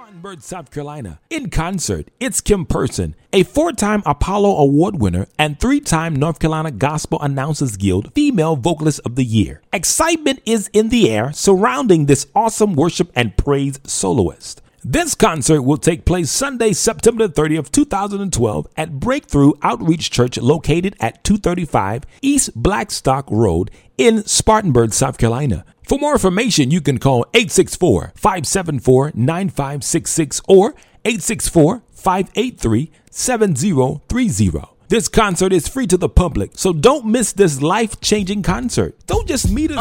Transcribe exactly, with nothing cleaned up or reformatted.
Spartanburg, South Carolina. In concert, it's Kim Person, a four-time Apollo Award winner and three-time North Carolina Gospel Announcers Guild Female Vocalist of the Year. Excitement is in the air surrounding this awesome worship and praise soloist. This concert will take place Sunday, September thirtieth, two thousand twelve at Breakthrough Outreach Church located at two thirty-five East Blackstock Road in Spartanburg, South Carolina. For more information, you can call eight six four, five seven four, nine five six six or eight six four, five eight three, seven zero three zero. This concert is free to the public, so don't miss this life-changing concert. Don't just meet us.